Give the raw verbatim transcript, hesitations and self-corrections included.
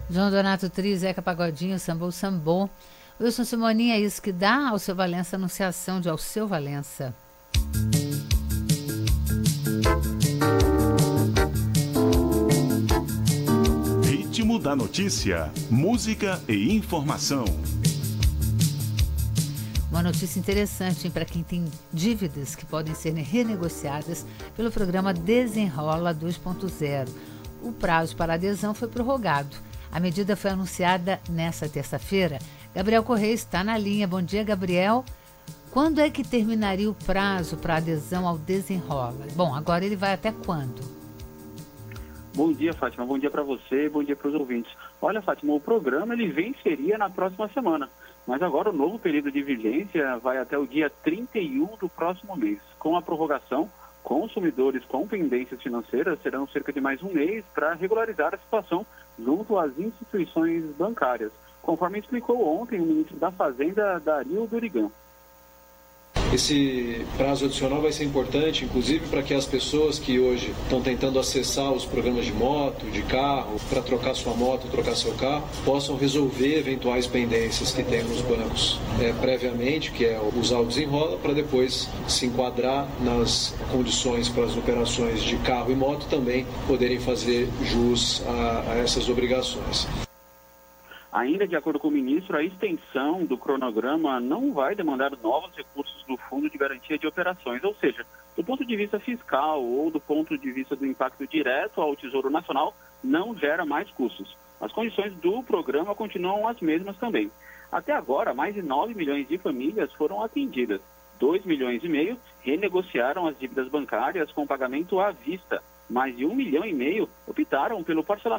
João Donato Tri, Zeca Pagodinho, Sambô Sambô. Wilson Simoninha, é isso que dá. Alceu Valença, anunciação de Alceu Valença. Ritmo da notícia, música e informação. Uma notícia interessante para quem tem dívidas que podem ser renegociadas pelo programa Desenrola dois ponto zero. O prazo para adesão foi prorrogado. A medida foi anunciada nesta terça-feira. Gabriel Correia está na linha. Bom dia, Gabriel. Quando é que terminaria o prazo para adesão ao Desenrola? Bom, agora ele vai até quando? Bom dia, Fátima. Bom dia para você e bom dia para os ouvintes. Olha, Fátima, o programa ele venceria na próxima semana, mas agora o novo período de vigência vai até o dia trinta e um do próximo mês. Com a prorrogação, consumidores com pendências financeiras terão cerca de mais um mês para regularizar a situação junto às instituições bancárias, conforme explicou ontem o ministro da Fazenda, Dario Durigan. Esse prazo adicional vai ser importante, inclusive, para que as pessoas que hoje estão tentando acessar os programas de moto, de carro, para trocar sua moto, trocar seu carro, possam resolver eventuais pendências que tem nos bancos é, previamente, que é usar o Desenrola, para depois se enquadrar nas condições para as operações de carro e moto também poderem fazer jus a, a essas obrigações. Ainda de acordo com o ministro, a extensão do cronograma não vai demandar novos recursos do Fundo de Garantia de Operações, ou seja, do ponto de vista fiscal ou do ponto de vista do impacto direto ao Tesouro Nacional, não gera mais custos. As condições do programa continuam as mesmas também. Até agora, mais de nove milhões de famílias foram atendidas. dois milhões e meio renegociaram as dívidas bancárias com pagamento à vista. Mais de um milhão e meio optaram pelo parcelamento